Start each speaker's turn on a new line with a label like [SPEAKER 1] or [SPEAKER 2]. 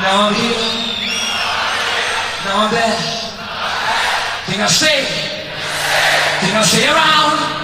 [SPEAKER 1] Now I'm here. Now I'm there. Can I stay? Can I stay around?